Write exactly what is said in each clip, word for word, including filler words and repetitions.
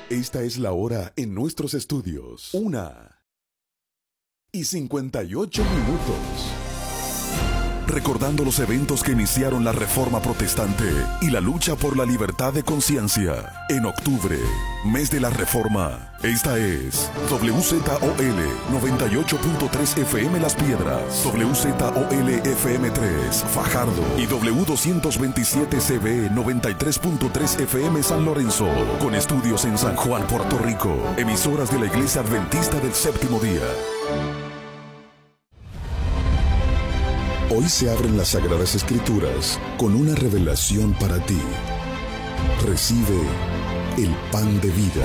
Esta es la hora en nuestros estudios. Una y cincuenta y ocho minutos. Recordando los eventos que iniciaron la Reforma Protestante y la lucha por la libertad de conciencia. En octubre, mes de la Reforma. Esta es W Z O L noventa y ocho punto tres F M Las Piedras, W Z O L F M tres Fajardo y W doscientos veintisiete C B noventa y tres punto tres F M San Lorenzo, con estudios en San Juan, Puerto Rico, emisoras de la Iglesia Adventista del Séptimo Día. Hoy se abren las Sagradas Escrituras con una revelación para ti. Recibe el pan de vida.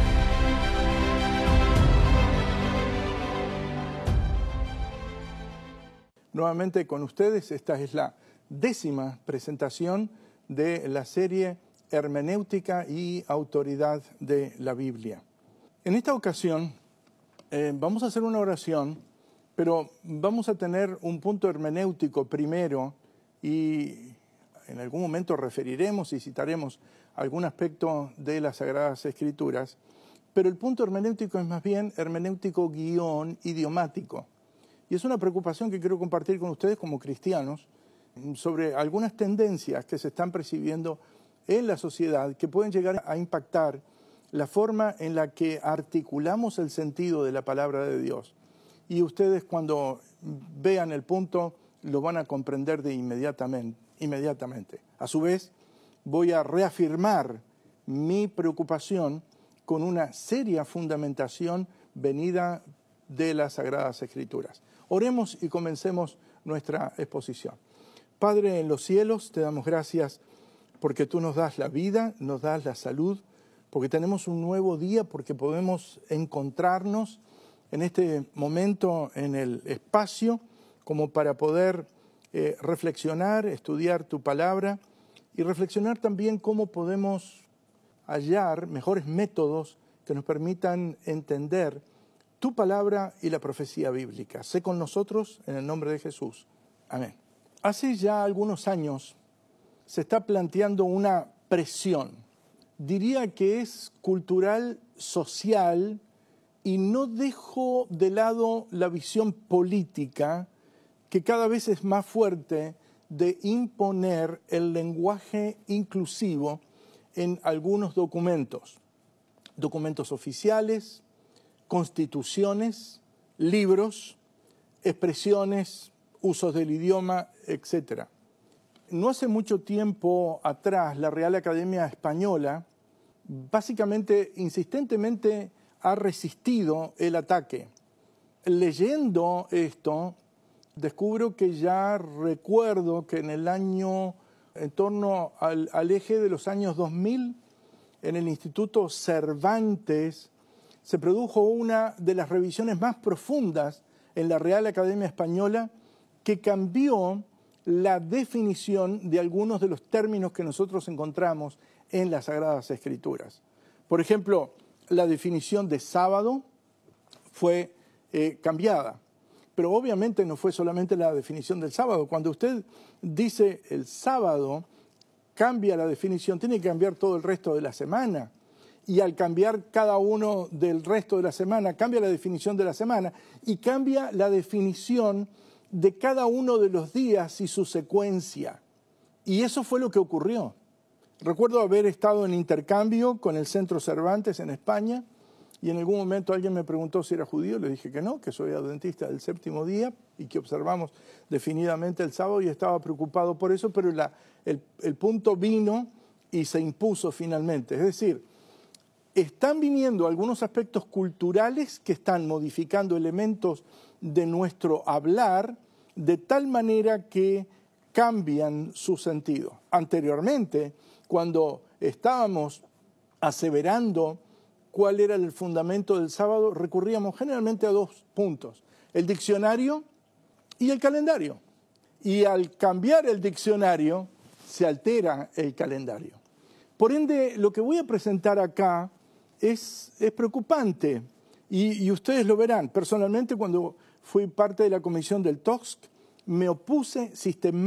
Nuevamente con ustedes, esta es la décima presentación de la serie Hermenéutica y Autoridad de la Biblia. En esta ocasión eh, vamos a hacer una oración, pero vamos a tener un punto hermenéutico primero y en algún momento referiremos y citaremos algún aspecto de las Sagradas Escrituras, pero el punto hermenéutico es más bien hermenéutico guión idiomático. Y es una preocupación que quiero compartir con ustedes como cristianos sobre algunas tendencias que se están percibiendo en la sociedad que pueden llegar a impactar la forma en la que articulamos el sentido de la palabra de Dios. Y ustedes cuando vean el punto lo van a comprender de inmediatamente, inmediatamente. A su vez, voy a reafirmar mi preocupación con una seria fundamentación venida de las Sagradas Escrituras. Oremos y comencemos nuestra exposición. Padre en los cielos, te damos gracias porque tú nos das la vida, nos das la salud, porque tenemos un nuevo día, porque podemos encontrarnos en este momento en el espacio como para poder eh, reflexionar, estudiar tu palabra y reflexionar también cómo podemos hallar mejores métodos que nos permitan entender tu palabra y la profecía bíblica. Sé con nosotros en el nombre de Jesús. Amén. Hace ya algunos años se está planteando una presión. Diría que es cultural, social, y no dejo de lado la visión política que cada vez es más fuerte de imponer el lenguaje inclusivo en algunos documentos. Documentos oficiales, constituciones, libros, expresiones, usos del idioma, etcétera. No hace mucho tiempo atrás, la Real Academia Española básicamente, insistentemente, ha resistido el ataque. Leyendo esto, descubro que ya recuerdo que en el año, en torno al, al eje de los años dos mil, en el Instituto Cervantes, se produjo una de las revisiones más profundas en la Real Academia Española que cambió la definición de algunos de los términos que nosotros encontramos en las Sagradas Escrituras. Por ejemplo, la definición de sábado fue eh, cambiada, pero obviamente no fue solamente la definición del sábado. Cuando usted dice el sábado, cambia la definición, tiene que cambiar todo el resto de la semana. Y al cambiar cada uno del resto de la semana, cambia la definición de la semana y cambia la definición de cada uno de los días y su secuencia. Y eso fue lo que ocurrió. Recuerdo haber estado en intercambio con el Centro Cervantes en España y en algún momento alguien me preguntó si era judío. Le dije que no, que soy adventista del séptimo día y que observamos definidamente el sábado y estaba preocupado por eso, pero la, el, el punto vino y se impuso finalmente. Es decir, están viniendo algunos aspectos culturales que están modificando elementos de nuestro hablar de tal manera que cambian su sentido. Anteriormente, cuando estábamos aseverando cuál era el fundamento del sábado, recurríamos generalmente a dos puntos, el diccionario y el calendario. Y al cambiar el diccionario, se altera el calendario. Por ende, lo que voy a presentar acá es, es preocupante y, y ustedes lo verán. Personalmente, cuando fui parte de la comisión del T O S C, me opuse sistemáticamente